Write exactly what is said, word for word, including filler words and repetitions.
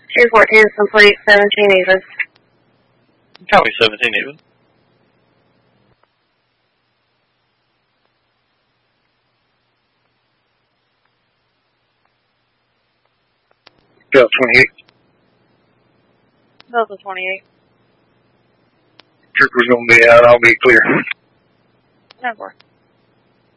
two fourteen is complete, seventeen even. Copy, seventeen even. Delta twenty-eight. Delta twenty-eight. Trooper's going to be out. I'll be clear. Never.